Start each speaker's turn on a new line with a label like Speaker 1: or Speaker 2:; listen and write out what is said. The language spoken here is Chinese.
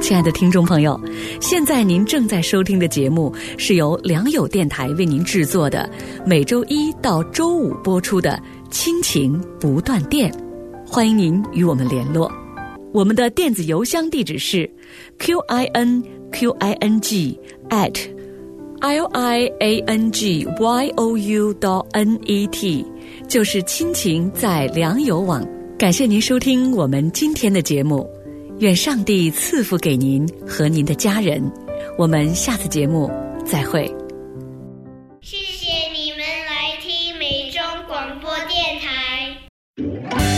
Speaker 1: 亲爱的听众朋友，现在您正在收听的节目是由良友电台为您制作的，每周一到周五播出的亲情不断电。欢迎您与我们联络，我们的电子邮箱地址是 QINQING@liangyou.net， 就是亲情在良友网。感谢您收听我们今天的节目，愿上帝赐福给您和您的家人，我们下次节目再会。